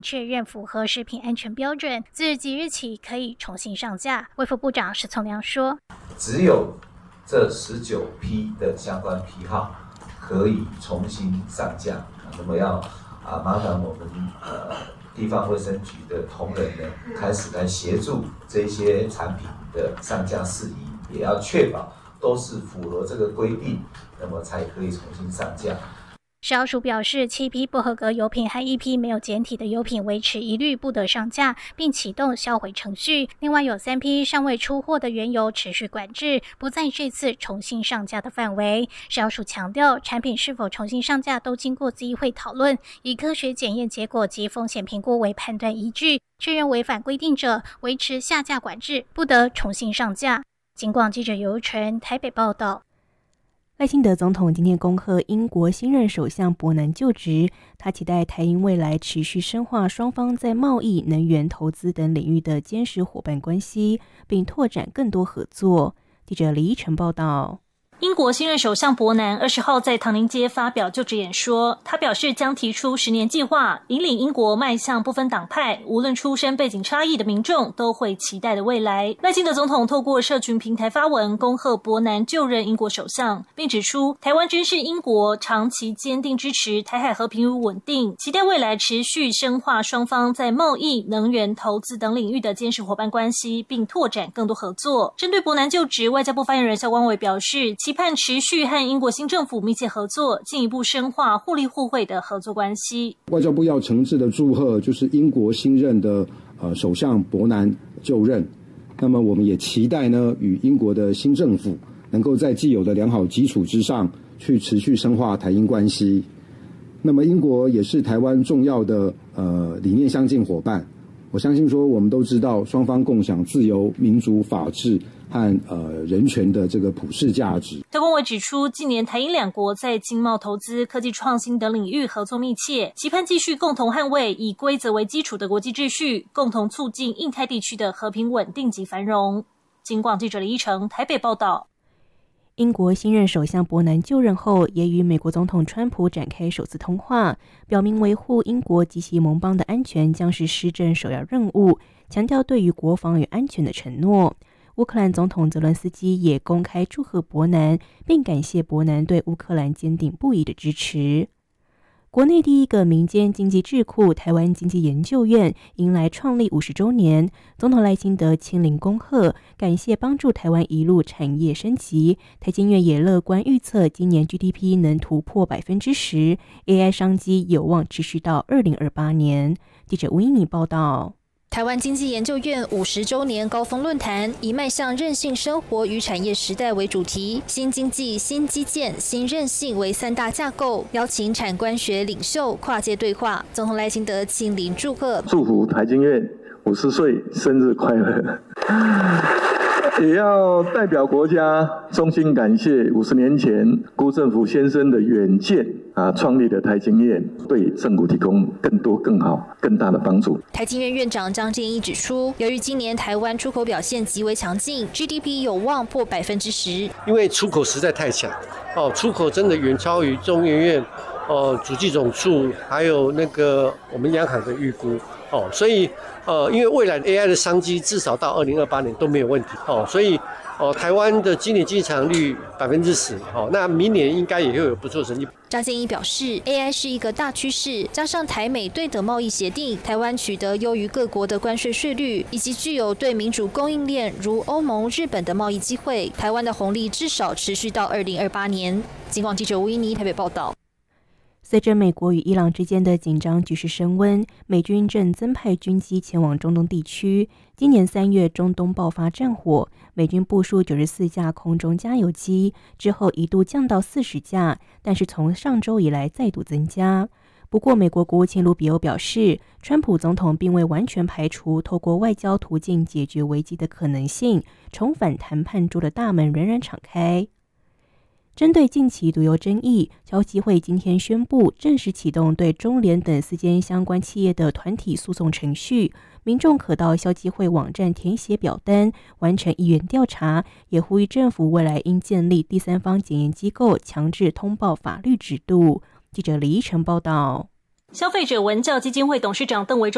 确认符合食品安全标准，自即日起可以重新上架。卫福部长石聪良说， 只有这19批的相关批号可以重新上架，那么要麻烦我们地方卫生局的同仁呢，开始来协助这些产品的上架事宜，也要确保都是符合这个规定，那么才可以重新上架。 食药署表示，7批不合格油品和1批没有检体的油品维持一律不得上架，并启动销毁程序。另外有3批尚未出货的原油持续管制，不在这次重新上架的范围。食药署强调，产品是否重新上架都经过咨议会讨论，以科学检验结果及风险评估为判断依据，确认违反规定者，维持下架管制，不得重新上架。警广记者尤纯台北报道。 赖清德总统今天恭贺英国新任首相伯南就职，他期待台英未来持续深化双方在贸易、能源、投资等领域的坚实伙伴关系，并拓展更多合作。记者李依晨报道。 英国新任首相伯南20号在唐宁街发表就职演说，他表示将提出10年计划，引领英国迈向不分党派，无论出身背景差异的民众都会期待的未来。赖清德总统透过社群平台发文恭贺伯南就任英国首相，并指出台湾珍视英国长期坚定支持台海和平与稳定，期待未来持续深化双方在贸易、能源、投资等领域的坚实伙伴关系，并拓展更多合作。针对伯南就职，外交部发言人萧光伟表示，期盼持续和英国新政府密切合作，进一步深化互利互惠的合作关系。 外交部要诚挚的祝贺，就是英国新任的首相伯南就任。那么我们也期待呢，与英国的新政府能够在既有的良好基础之上，去持续深化台英关系。那么英国也是台湾重要的理念相近伙伴。我相信说，我们都知道双方共享自由、民主、法治和人权的这个普世价值。 萧光伟指出，近年台英两国在经贸、投资、科技创新等领域合作密切，期盼继续共同捍卫以规则为基础的国际秩序，共同促进印太地区的和平稳定及繁荣。警广记者李依晨台北报道。 英国新任首相伯南就任后，也与美国总统川普展开首次通话，表明维护英国及其盟邦的安全将是施政首要任务，强调对于国防与安全的承诺。乌克兰总统泽伦斯基也公开祝贺伯南，并感谢伯南对乌克兰坚定不移的支持。国内第一个民间经济智库台湾经济研究院迎来创立50周年，总统赖清德亲临恭贺，感谢帮助台湾一路产业升级。台经院也乐观预测今年 GDP 能突破 10%， AI 商机有望持续到2028年。记者吴英妮报道。 台湾经济研究院50周年高峰论坛以迈向韧性生活与产业时代为主题，新经济、新基建、新韧性为3大架构，邀请产官学领袖跨界对话。总统赖清德亲临祝贺， 祝福台经院50岁生日快乐。也要代表国家衷心感谢50年前辜振甫先生的远见创立的台经院，对政府提供更多、更好、更大的帮助。 台经院院长张建一指出，由于今年台湾出口表现极为强劲 ，GDP 有望破10%。 因为出口实在太强，出口真的远超于中研院主计总处还有那个我们央行的预估所以因为未来 AI 的商机至少到2028年都没有问题所以台湾的今年经济成长率10%那明年应该也会有不错成绩。 张建一表示 ，AI 是一个大趋势，加上台美对等贸易协定，台湾取得优于各国的关税税率，以及具有对民主供应链如欧盟、日本的贸易机会，台湾的红利至少持续到2028年。警广记者吴依妮台北报道。 随着美国与伊朗之间的紧张局势升温，美军正增派军机前往中东地区。今年3月，中东爆发战火，美军部署94架空中加油机，之后一度降到40架，但是从上周以来再度增加。不过，美国国务卿卢比欧表示，川普总统并未完全排除透过外交途径解决危机的可能性，重返谈判桌的大门仍然敞开。针对近期毒油争议，消基会今天宣布正式启动对中联等4间相关企业的团体诉讼程序，民众可到消基会网站填写表单，完成意愿调查，也呼吁政府未来应建立第三方检验机构，强制通报法律制度。记者李依晨报道。 消费者文教基金会董事长邓维中